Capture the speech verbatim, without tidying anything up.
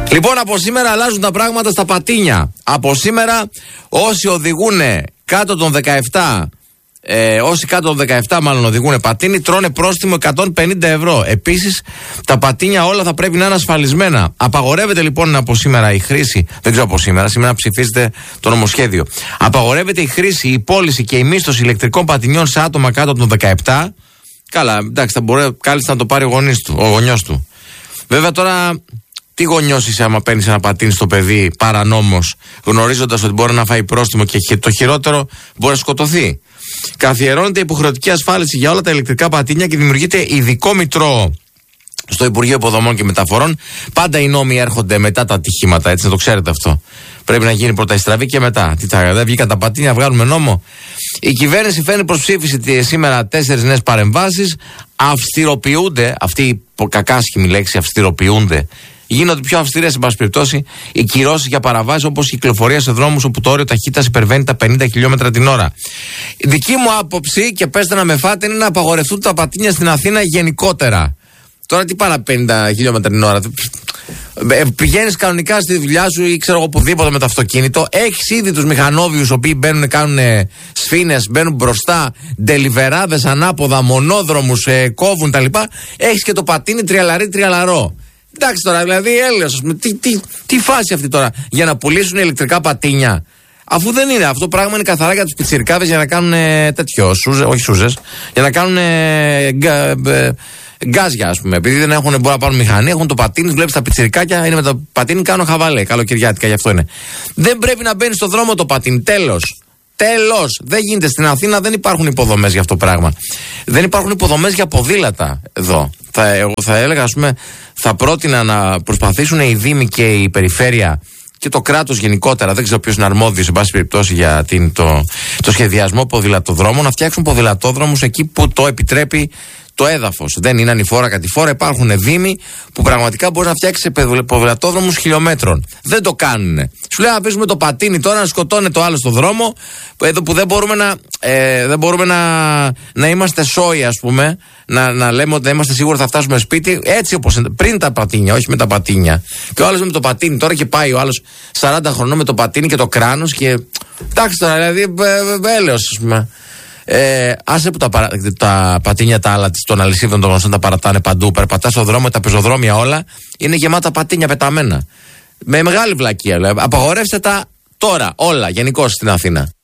Λοιπόν, από σήμερα αλλάζουν τα πράγματα στα πατίνια. Από σήμερα όσοι οδηγούν κάτω των δεκαεπτά, ε, όσοι κάτω των δεκαεπτά μάλλον οδηγούν πατίνι, τρώνε πρόστιμο εκατόν πενήντα ευρώ. Επίσης, τα πατίνια όλα θα πρέπει να είναι ασφαλισμένα. Απαγορεύεται λοιπόν από σήμερα η χρήση, δεν ξέρω από σήμερα, σήμερα ψηφίζεται το νομοσχέδιο. Απαγορεύεται η χρήση, η πώληση και η μίσθωση ηλεκτρικών πατινιών σε άτομα κάτω των δεκαεπτά. Καλά, εντάξει, θα μπορεί κάλλιστα να το πάρει ο γονείς του, ο γονιός του. Βέβαια τώρα, τι γονιός είσαι άμα παίρνεις ένα πατίνι στο παιδί παρανόμως, γνωρίζοντας ότι μπορεί να φάει πρόστιμο και το χειρότερο μπορεί να σκοτωθεί. Καθιερώνεται υποχρεωτική ασφάλιση για όλα τα ηλεκτρικά πατίνια και δημιουργείται ειδικό μητρό στο Υπουργείο Υποδομών και Μεταφορών. Πάντα οι νόμοι έρχονται μετά τα ατυχήματα, έτσι να το ξέρετε αυτό. Πρέπει να γίνει πρώτα η στραβή και μετά. Τι θα, δεν βγήκαν τα πατίνια, βγάλουμε νόμο. Η κυβέρνηση φέρνει προς ψήφιση σήμερα τέσσερις νέες παρεμβάσεις. Αυστηροποιούνται, αυτή η κακάσχημη λέξη, αυστηροποιούνται. Γίνονται πιο αυστηρές, εν πάση περιπτώσει, οι κυρώσεις για παραβάσεις όπως η κυκλοφορία σε δρόμους όπου το όριο ταχύτητας υπερβαίνει τα πενήντα χιλιόμετρα την ώρα. Η δική μου άποψη, και πέστε να με φάτε, είναι να απαγορευτούν τα πατίνια στην Αθήνα γενικότερα. Τώρα τι πάνε πενήντα χιλιόμετρα την ώρα. Πηγαίνεις κανονικά στη δουλειά σου ή ξέρω εγώ οπουδήποτε με το αυτοκίνητο. Έχεις ήδη τους μηχανόβιους οι οποίοι μπαίνουν, κάνουν σφήνες, μπαίνουν μπροστά, ντελιβεράδες ανάποδα, μονόδρομους, ε, κόβουν τα λοιπά. Έχεις και το πατίνι τριαλαρί τριαλαρό. Εντάξει τώρα, δηλαδή έλεος, ας πούμε, τι, τι, τι φάση αυτή τώρα για να πουλήσουν ηλεκτρικά πατίνια. Αφού δεν είναι, αυτό πράγμα είναι καθαρά για τους πιτσιρικάδες για να κάνουν ε, τέτοιο, σούζε, όχι σούζες, για να κάνουν ε, γκα, ε, γκάζια, ας πούμε. Επειδή δεν έχουν, μπορεί να πάρουν μηχανή, έχουν το πατίνι, βλέπεις τα πιτσιρικάκια, είναι με το πατίνι, κάνουν χαβαλέ, καλοκαιριάτικα, γι' αυτό είναι. Δεν πρέπει να μπαίνει στο δρόμο το πατίνι, τέλος. Τέλος. Δεν γίνεται. Στην Αθήνα δεν υπάρχουν υποδομές για αυτό το πράγμα. Δεν υπάρχουν υποδομές για ποδήλατα εδώ. Θα, εγώ θα έλεγα, ας πούμε, θα πρότεινα να προσπαθήσουν οι Δήμοι και η Περιφέρεια και το κράτος γενικότερα, δεν ξέρω ποιος είναι αρμόδιος, εν πάση περιπτώσει, για την, το, το σχεδιασμό ποδηλατοδρόμων, να φτιάξουν ποδηλατόδρομους εκεί που το επιτρέπει το έδαφος. Δεν είναι ανηφόρα κατηφόρα. Υπάρχουν δήμοι που πραγματικά μπορεί να φτιάξει ποδηλατόδρομους χιλιόμετρων. Δεν το κάνουν. Σου λέει να αφήσουμε το πατίνι τώρα να σκοτώνει το άλλο στο δρόμο, εδώ που δεν μπορούμε να, ε, δεν μπορούμε να, να είμαστε σόοι, ας πούμε, να, να λέμε ότι δεν είμαστε σίγουροι θα φτάσουμε σπίτι, έτσι όπως πριν τα πατίνια, όχι με τα πατίνια. Και ο άλλος με το πατίνι τώρα και πάει ο άλλος σαράντα χρονών με το πατίνι και το κράνος και. Εντάξει τώρα, δηλαδή, έλεος, ας πούμε. Ε, άσε που τα, παρα... τα πατίνια τα άλλα των αλυσίδων των γνωστών τα παρατάνε παντού. Περπατά στον δρόμο, τα πεζοδρόμια όλα είναι γεμάτα πατίνια πεταμένα. Με μεγάλη βλακεία. Απαγορεύστε τα τώρα όλα γενικώς στην Αθήνα.